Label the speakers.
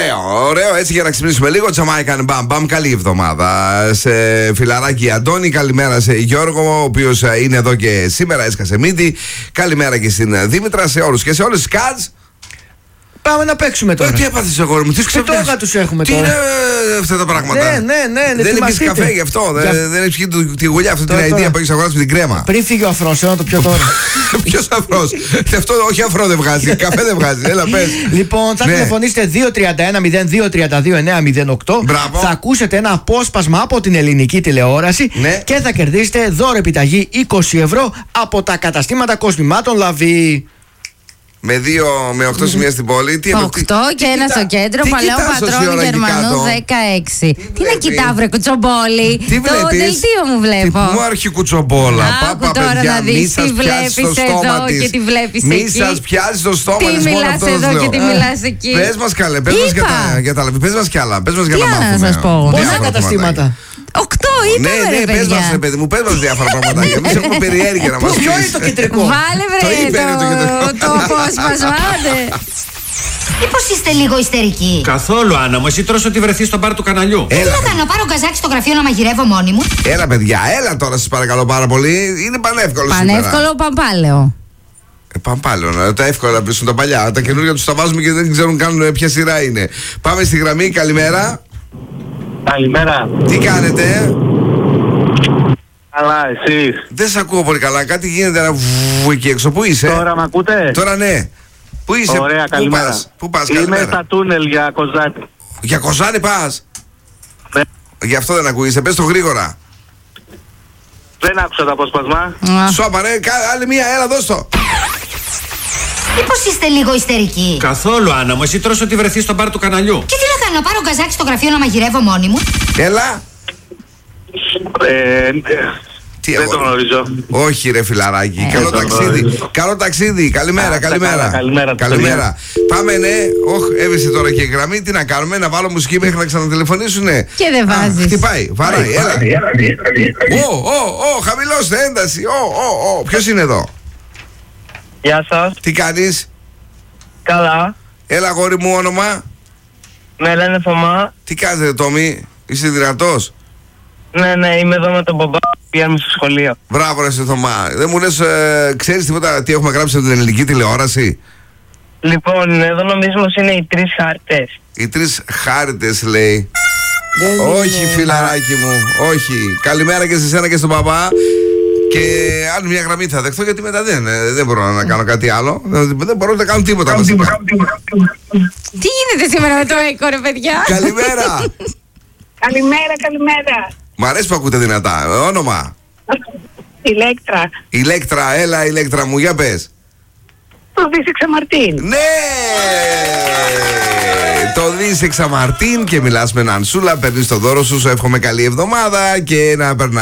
Speaker 1: Ωραίο, έτσι για να ξυπνήσουμε λίγο. Jamaican Bam Bam, καλή εβδομάδα σε φιλαράκι Αντώνη. Καλημέρα σε Γιώργο, ο οποίος είναι εδώ και σήμερα έσκασε μύτη. Καλημέρα και στην Δήμητρα, σε όλους και σε όλες τις Κατς.
Speaker 2: Πάμε να παίξουμε τώρα.
Speaker 1: Τι έπαθες αγόρι μου, τι ξεπνιάσαι.
Speaker 2: Τώρα τους έχουμε
Speaker 1: τι
Speaker 2: τώρα.
Speaker 1: Τι είναι αυτά τα πράγματα.
Speaker 2: Ναι.
Speaker 1: Δεν έχεις καφέ γι' αυτό. Δεν έχεις πιει τη γουλιά, αυτή την αηδία που έχεις αγοράσει με την κρέμα.
Speaker 2: Πριν φύγει ο αφρός, να το πιω τώρα.
Speaker 1: Ποιος αφρός? Αυτό όχι αφρό δεν βγάζει, καφέ δεν βγάζει. Έλα πες.
Speaker 2: Λοιπόν, θα τηλεφωνήσετε 231-02-32-908. Θα ακούσετε ένα απόσπασμα από την ελληνική τηλεόραση και θα κερδίσετε δώρο επιταγή 20 ευρώ από τα καταστήματα κοσμημάτων Λαβή.
Speaker 1: Με 8 σημεία στην πόλη.
Speaker 3: 8 και ένα στο κέντρο. Παλαιό πατρόν Γερμανού 16. Τι να κοιτάω, βρε κουτσομπόλη. Το δελτίο μου βλέπω.
Speaker 1: Μου άρχει κουτσομπόλα.
Speaker 3: Άκου τώρα να δεις τι βλέπεις εδώ και τι βλέπεις εκεί.
Speaker 1: Μη σας πιάσει το στόμα της.
Speaker 3: Τι μιλάς εδώ και τι μιλάς εκεί.
Speaker 1: Πες μας καλέ, πες μας για τα λαβή. Πες μας κι άλλα. Πες μας για να μάθουμε.
Speaker 3: Τι να σας πω.
Speaker 2: Πόσα καταστήματα?
Speaker 3: 8 είπαμε, ρε παιδιά.
Speaker 1: Πες μας ρε παιδί μου, πες μας διάφορα πράγματα. Εμείς έχουμε περιέργεια να μας πεις.
Speaker 2: Ποιο είναι το κεντρικό?
Speaker 3: Βάλε βρε το απόσπασμα.
Speaker 4: Μήπως είστε λίγο ιστερικοί?
Speaker 5: Καθόλου, Άννα μου. Εσύ τρως ότι βρεθεί στο μπαρ του καναλιού.
Speaker 4: Τι να κάνω, να πάρω γκαζάκι στο γραφείο να μαγειρεύω μόνη μου?
Speaker 1: Έλα παιδιά, έλα τώρα σας παρακαλώ πάρα πολύ. Είναι πανεύκολο σήμερα.
Speaker 3: Πανεύκολο Παμπάλαιο.
Speaker 1: Παμπάλαιο, τα εύκολα βρίσκουν τα παλιά. Τα καινούργια τους τα βάζουμε και δεν ξέρουν καν ποια σειρά είναι. Πάμε στη γραμμή, καλημέρα.
Speaker 6: Καλημέρα.
Speaker 1: Τι κάνετε?
Speaker 6: Καλά, εσείς?
Speaker 1: Δεν σε ακούω πολύ καλά. Κάτι γίνεται ένα βουου εκεί έξω. Πού είσαι?
Speaker 6: Τώρα μ' ακούτε?
Speaker 1: Τώρα ναι. Πού είσαι?
Speaker 6: Ωραία, καλημέρα.
Speaker 1: Πού πας?
Speaker 6: Είμαι
Speaker 1: καλημέρα.
Speaker 6: στα τούνελ για Κοζάνη.
Speaker 1: Για Κοζάνη πας?
Speaker 6: Ναι.
Speaker 1: Γι' αυτό δεν ακούγεσαι. Πες το γρήγορα.
Speaker 6: Δεν άκουσα το απόσπασμα.
Speaker 1: Σώπα ρε, άλλη μία, έλα δώσ' το.
Speaker 4: Μήπως είστε λίγο ιστερικοί?
Speaker 5: Καθόλου, Άννα μου. Εσύ τρως ότι βρεθεί στο μπαρ του καναλιού.
Speaker 4: Και τι να κάνω, να πάρω γκαζάκι στο γραφείο να μαγειρεύω μόνη μου?
Speaker 1: Έλα.
Speaker 6: Δεν το γνωρίζω.
Speaker 1: Όχι ρε φιλαράκι, καλό ταξίδι. Καλό ταξίδι, καλημέρα.
Speaker 6: Καλημέρα.
Speaker 1: Πάμε ναι, έβησε τώρα και η γραμμή. Τι να κάνουμε, να βάλω μουσική μέχρι να ξανατηλεφωνήσουνε?
Speaker 3: Και δεν βάζεις.
Speaker 1: Χτυπάει, βαράει, έλα. Χαμηλώστε ένταση. Ποιος είναι εδώ?
Speaker 6: Γεια σας.
Speaker 1: Τι κάνεις?
Speaker 6: Καλά.
Speaker 1: Έλα αγόρι μου, όνομα?
Speaker 6: Με λένε Θωμά.
Speaker 1: Τι κάνεις ρε Τόμι, είσαι δυνατός?
Speaker 6: Ναι, είμαι εδώ με τον μπαμπά. Πηγαίνουμε στο σχολείο.
Speaker 1: Μπράβο ρε Θωμά. Δεν μου λες, ξέρεις τίποτα τι έχουμε γράψει από την ελληνική τηλεόραση?
Speaker 6: Λοιπόν, εδώ νομίζουμε ότι είναι οι 3 χάρτες.
Speaker 1: Οι 3 χάρτες λέει. Όχι φιλαράκι μου, όχι. Καλημέρα και σε σένα και στον παπά. Και άλλη μια γραμμή θα δεχτώ γιατί μετά δεν μπορώ να κάνω κάτι άλλο. Δεν μπορώ να κάνω τίποτα.
Speaker 3: Τι γίνεται σήμερα με το ΕΚΟ ρε παιδιά?
Speaker 1: Καλημέρα.
Speaker 7: Καλημέρα.
Speaker 1: Μ' αρέσει που ακούτε δυνατά. Όνομα?
Speaker 7: Ηλέκτρα.
Speaker 1: Ηλέκτρα, έλα Ηλέκτρα μου, για πες.
Speaker 7: Το Δίσεξα Μαρτίν.
Speaker 1: Ναι! Το Δίσεξα Μαρτίν και μιλάς με έναν Σούλα, παίρνεις το δώρο σου, σου εύχομαι καλή εβδομάδα και να περνάς.